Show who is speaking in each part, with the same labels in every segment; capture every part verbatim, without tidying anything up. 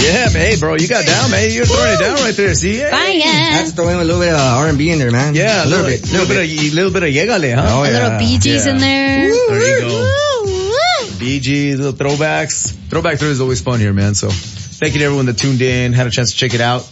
Speaker 1: Yeah, man. Hey, bro, you got down, man. You're throwing it down right there. See? Hey.
Speaker 2: Fire.
Speaker 3: That's throwing a little bit of R and B in there, man.
Speaker 1: Yeah, a little, little bit. A little, little bit. bit. A little bit of Yegale, huh?
Speaker 3: Oh,
Speaker 2: a
Speaker 3: yeah.
Speaker 2: little Bee Gees
Speaker 1: yeah.
Speaker 2: in there.
Speaker 1: Woo, there you go. Bee Gees, little throwbacks. Throwback Thursday is always fun here, man. So thank you to everyone that tuned in, had a chance to check it out.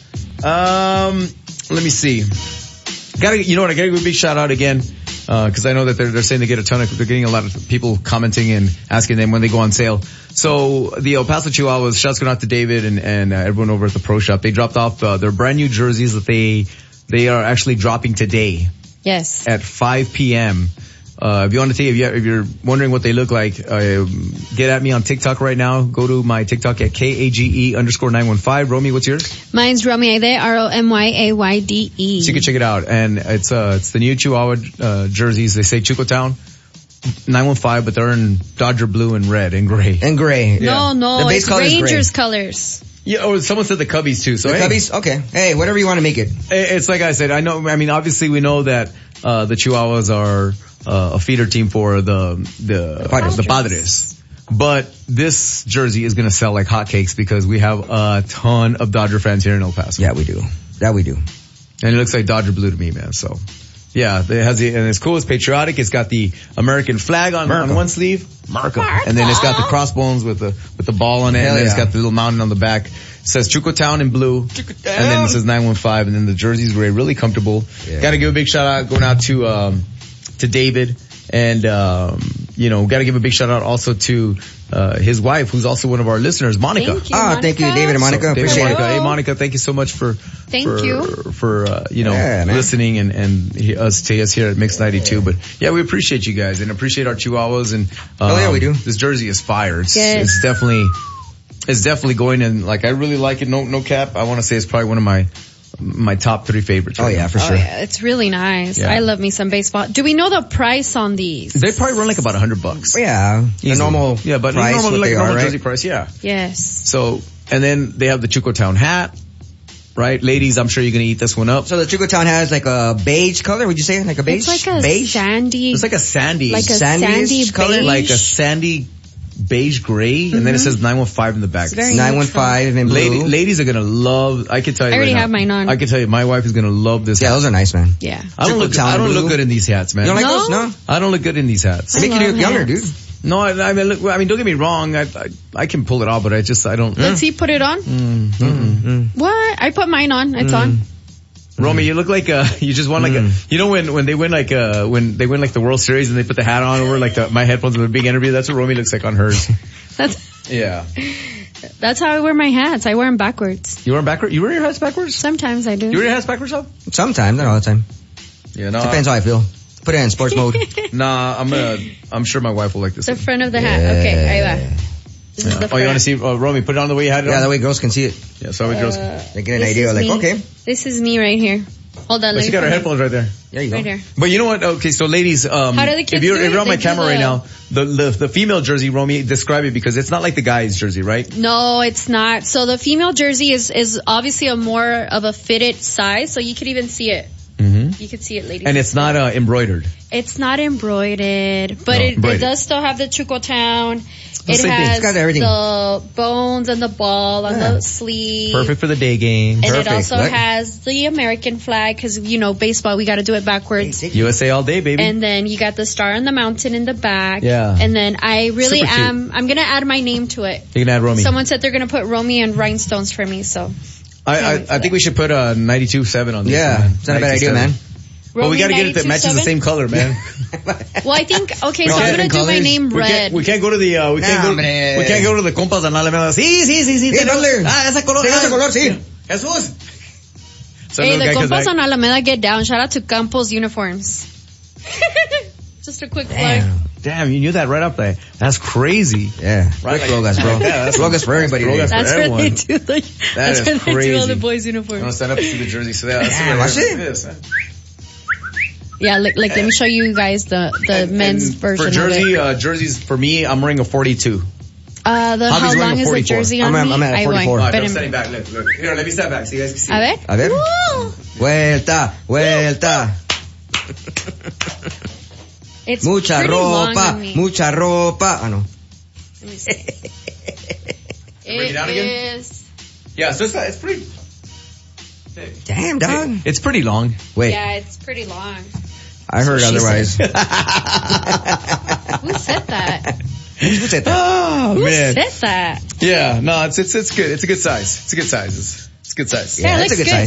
Speaker 1: Um, let me see. Gotta, you know what? I gotta give a big shout out again. Uh, cause I know that they're, they're saying they get a ton of, they're getting a lot of people commenting and asking them when they go on sale. So the El Paso Chihuahuas, shouts going out to David and, and uh, everyone over at the Pro Shop. They dropped off, uh, their brand new jerseys that they, they are actually dropping today.
Speaker 2: Yes.
Speaker 1: At five p.m. Uh, if you want to take, if, you, if you're wondering what they look like, uh, get at me on TikTok right now. Go to my TikTok at K A G E underscore nine one five. Romy, what's yours?
Speaker 2: Mine's Romy Aide, R O M Y A Y D E.
Speaker 1: So you can check it out. And it's, uh, it's the new Chihuahua, uh, jerseys. They say Chuco Town nine one five, but they're in Dodger blue and red and gray.
Speaker 3: And gray.
Speaker 2: No,
Speaker 1: yeah.
Speaker 2: no,
Speaker 3: the base
Speaker 2: it's
Speaker 3: color
Speaker 2: Rangers colors.
Speaker 1: Yeah, oh, someone said the Cubbies too. So
Speaker 3: the
Speaker 1: hey,
Speaker 3: Cubbies? Okay. Hey, whatever you want to make it.
Speaker 1: It's like I said, I know, I mean, obviously we know that, uh, the Chihuahuas are, uh, a feeder team for the, the,
Speaker 3: the Padres.
Speaker 1: the Padres. But this jersey is gonna sell like hotcakes because we have a ton of Dodger fans here in El Paso.
Speaker 3: Yeah, we do. That we do.
Speaker 1: And it looks like Dodger blue to me, man, so. Yeah, it has the, and it's cool, it's patriotic, it's got the American flag on, on one sleeve. America. And then it's got the crossbones with the, with the ball on it,
Speaker 3: Hell
Speaker 1: and then
Speaker 3: yeah.
Speaker 1: it's got the little mountain on the back. It says Chuco Town in blue.
Speaker 3: Chuco Town.
Speaker 1: And then it says nine one five, and then the jersey's gray, really comfortable.
Speaker 3: Yeah.
Speaker 1: Gotta give a big shout out, going out to, um, to David. And, um, you know, gotta give a big shout out also to, uh, his wife, who's also one of our listeners, Monica.
Speaker 2: Thank you,
Speaker 3: Ah,
Speaker 2: Monica.
Speaker 3: thank you, David and Monica.
Speaker 1: So, David
Speaker 3: Appreciate
Speaker 1: and
Speaker 3: it.
Speaker 1: Monica. Hey, Monica, thank you so much for,
Speaker 2: Thank
Speaker 1: for,
Speaker 2: you.
Speaker 1: for, uh, you know,
Speaker 3: Yeah, man.
Speaker 1: listening and, and he, us to us here at Mix ninety-two. But yeah, we appreciate you guys and appreciate our Chihuahuas and, um,
Speaker 3: Oh, yeah, we do.
Speaker 1: This jersey is fire. It's,
Speaker 2: Yes.
Speaker 1: it's definitely, it's definitely going in, like, I really like it. No, no cap. I want to say it's probably one of my, my top three favorites.
Speaker 3: Oh
Speaker 1: right
Speaker 3: yeah,
Speaker 1: now.
Speaker 3: for
Speaker 2: Oh
Speaker 3: sure.
Speaker 2: yeah, it's really nice.
Speaker 1: Yeah.
Speaker 2: I love me some baseball. Do we know the price on these?
Speaker 1: They probably run like about a hundred bucks.
Speaker 3: Yeah, the
Speaker 1: Easily.
Speaker 3: normal
Speaker 1: yeah, but
Speaker 3: price,
Speaker 1: normal,
Speaker 3: what
Speaker 1: like
Speaker 3: they
Speaker 1: normal
Speaker 3: are, right?
Speaker 1: jersey price, yeah.
Speaker 2: Yes.
Speaker 1: So, and then they have the Chuco Town hat, right? Ladies, I'm sure you're gonna eat this one up.
Speaker 3: So the Chuco Town has like a beige color, would you say? Like a beige?
Speaker 2: It's like a
Speaker 3: beige?
Speaker 2: sandy.
Speaker 1: It's like a sandy,
Speaker 2: like a
Speaker 3: sandy-ish
Speaker 2: sandy
Speaker 3: color?
Speaker 2: beige.
Speaker 1: like a sandy beige gray, mm-hmm. and then it says nine one five in the back.
Speaker 2: It's very
Speaker 3: nine one five in blue.
Speaker 1: Lady, ladies are gonna love. I can tell you.
Speaker 2: I already
Speaker 1: right now,
Speaker 2: have mine on.
Speaker 1: I can tell you, my wife is gonna love this.
Speaker 3: Yeah,
Speaker 1: hat.
Speaker 3: those are nice, man.
Speaker 2: Yeah.
Speaker 1: I don't
Speaker 3: Chuco
Speaker 1: look.
Speaker 3: Town
Speaker 1: I don't
Speaker 3: blue.
Speaker 1: look good in these hats, man.
Speaker 3: You don't like
Speaker 2: No?
Speaker 3: those? No?
Speaker 1: I don't look good in these hats.
Speaker 3: They make you
Speaker 2: love
Speaker 3: look younger,
Speaker 2: hats.
Speaker 3: dude.
Speaker 1: No, I, I mean, look, I mean, don't get me wrong. I, I, I can pull it off, but I just, I don't.
Speaker 2: Let's see, put it on.
Speaker 1: Mm, mm, mm.
Speaker 2: What? I put mine on. It's
Speaker 1: Mm.
Speaker 2: on.
Speaker 1: Romy, you look like uh you just won like a, you know when, when they win like uh when they win like the World Series and they put the hat on over like the, my headphones with a big interview, that's what Romy looks like on hers.
Speaker 2: That's
Speaker 1: Yeah.
Speaker 2: that's how I wear my hats. I wear them backwards.
Speaker 1: You wear them backwards? You wear your hats backwards?
Speaker 2: Sometimes I do.
Speaker 1: You wear your hats backwards up?
Speaker 3: Sometimes, not all the time.
Speaker 1: Yeah, no.
Speaker 3: Depends how I feel. Put it in sports mode.
Speaker 1: Nah, I'm gonna, I'm sure my wife will like this
Speaker 2: The
Speaker 1: one.
Speaker 2: front of the hat. Okay, ahí va. This is
Speaker 1: Yeah.
Speaker 2: the
Speaker 1: Oh, you
Speaker 2: front.
Speaker 1: wanna see, uh, Romy, put it on the way you had it
Speaker 3: Yeah,
Speaker 1: on?
Speaker 3: that way girls can see it.
Speaker 1: Yeah, so we girls.
Speaker 2: Uh,
Speaker 3: They get an
Speaker 2: this
Speaker 3: idea,
Speaker 2: is
Speaker 3: like,
Speaker 2: me.
Speaker 3: okay.
Speaker 2: This is me right here. Hold on.
Speaker 1: But
Speaker 2: let
Speaker 1: she
Speaker 2: me
Speaker 1: got her
Speaker 2: put it-
Speaker 1: headphones right there.
Speaker 3: There you go.
Speaker 2: Right here.
Speaker 1: But you know what? Okay, so ladies, um,
Speaker 2: How do the kids
Speaker 1: if you're,
Speaker 2: do
Speaker 1: if
Speaker 2: it?
Speaker 1: you're on my
Speaker 2: They do
Speaker 1: camera
Speaker 2: the-
Speaker 1: right now, the, the, the female jersey, Romy, describe it because it's not like the guy's jersey, right?
Speaker 2: No, it's not. So the female jersey is, is obviously a more of a fitted size, so you could even see it.
Speaker 1: Mm-hmm.
Speaker 2: You could see it, ladies.
Speaker 1: And it's not, uh, embroidered.
Speaker 2: It's not embroidered, but
Speaker 1: No,
Speaker 2: it, it
Speaker 1: embroidered.
Speaker 2: does still have the Chuco Town.
Speaker 1: The
Speaker 2: It
Speaker 1: same thing.
Speaker 2: has
Speaker 3: It's got everything.
Speaker 2: the bones and the ball on
Speaker 3: Yeah.
Speaker 2: the sleeve.
Speaker 1: Perfect for the day game.
Speaker 2: And
Speaker 3: Perfect.
Speaker 2: it also
Speaker 3: Look.
Speaker 2: has the American flag, because, you know, baseball, we got to do it backwards.
Speaker 1: U S A all day, baby.
Speaker 2: And then you got the star on the mountain in the back.
Speaker 1: Yeah.
Speaker 2: And then I really
Speaker 1: Super cute.
Speaker 2: am, I'm going to add my name to it.
Speaker 1: You can add Romy.
Speaker 2: Someone said they're going to put Romy and rhinestones for me, so.
Speaker 1: I, I, I think we should put a ninety-two seven on this.
Speaker 3: Yeah,
Speaker 1: one,
Speaker 3: it's not a bad idea,
Speaker 1: ninety-two seven.
Speaker 3: man.
Speaker 1: But we
Speaker 2: Romy
Speaker 1: gotta get it that matches the
Speaker 2: ninety-two seven?
Speaker 1: same color, man.
Speaker 2: Well, I think, okay,
Speaker 3: No,
Speaker 2: so I'm
Speaker 3: different
Speaker 2: going to do my
Speaker 3: colors.
Speaker 2: name
Speaker 1: We
Speaker 2: red.
Speaker 1: can't, we can't go to the, uh, we can't
Speaker 3: Nah,
Speaker 1: go,
Speaker 3: hombre.
Speaker 1: we can't go to the compas and Alameda. Sí, sí, sí, sí.
Speaker 3: Sí,
Speaker 1: tenemos-
Speaker 3: dale.
Speaker 1: Ah, esa color.
Speaker 3: Sí, ese
Speaker 1: ah,
Speaker 3: color, sí.
Speaker 1: Jesús. So
Speaker 2: Hey,
Speaker 1: little
Speaker 2: the
Speaker 1: guy comes
Speaker 2: compas
Speaker 1: back.
Speaker 2: on Alameda get down. Shout out to Campos Uniforms. Just a quick plug.
Speaker 3: Damn.
Speaker 1: Damn, you knew that right up there. That's crazy.
Speaker 3: Yeah.
Speaker 1: Right,
Speaker 3: Quick
Speaker 1: like-
Speaker 3: drogas, bro.
Speaker 1: Yeah, that's-
Speaker 3: Drogas for everybody.
Speaker 1: Drogas
Speaker 3: today.
Speaker 1: for
Speaker 2: That's where
Speaker 1: everyone.
Speaker 2: they do the, that's
Speaker 1: is
Speaker 2: where they do all
Speaker 1: crazy.
Speaker 2: the boys'
Speaker 1: I'm gonna
Speaker 2: uniforms.
Speaker 1: stand up to see the jersey. So that's
Speaker 3: Damn,
Speaker 1: what
Speaker 3: watch
Speaker 1: it
Speaker 3: it.
Speaker 1: is. huh?
Speaker 2: Yeah, like, like let me show you guys the, the
Speaker 1: And-
Speaker 2: men's
Speaker 1: and
Speaker 2: version
Speaker 1: For jersey,
Speaker 2: of it.
Speaker 1: uh, jerseys, for me, I'm wearing a forty-two.
Speaker 2: Uh, the,
Speaker 1: Hobby's
Speaker 2: how
Speaker 1: wearing
Speaker 2: long
Speaker 1: a
Speaker 2: is the
Speaker 1: forty-four.
Speaker 2: jersey
Speaker 3: I'm
Speaker 2: on
Speaker 3: at-
Speaker 2: me?
Speaker 3: I'm at
Speaker 2: Ahí voy.
Speaker 3: forty-four.
Speaker 1: Alright, I'm
Speaker 2: Espérenme.
Speaker 1: standing back. Look, look. Here, let me stand back so you guys can see.
Speaker 2: A ver.
Speaker 3: A ver.
Speaker 2: Woo!
Speaker 3: Vuelta, vuelta.
Speaker 2: It's
Speaker 3: Mucha
Speaker 2: pretty long
Speaker 3: ropa,
Speaker 2: on me.
Speaker 3: mucha ropa. Ah, no.
Speaker 2: Let me see.
Speaker 1: Break it down again?
Speaker 2: is
Speaker 1: Yeah, so it's, it's pretty.
Speaker 3: Damn, dog.
Speaker 1: It's pretty long.
Speaker 3: Wait,
Speaker 2: Yeah, it's pretty long.
Speaker 3: I heard
Speaker 1: She
Speaker 3: otherwise.
Speaker 1: said.
Speaker 2: Who said that?
Speaker 3: Who said that?
Speaker 1: Oh
Speaker 2: Who
Speaker 1: man.
Speaker 2: said that?
Speaker 1: Yeah, no, it's it's it's good. It's a good size. It's a good size. It's, it's a good size.
Speaker 3: Yeah,
Speaker 2: Yeah, it
Speaker 3: that's a
Speaker 2: looks
Speaker 3: good
Speaker 2: good.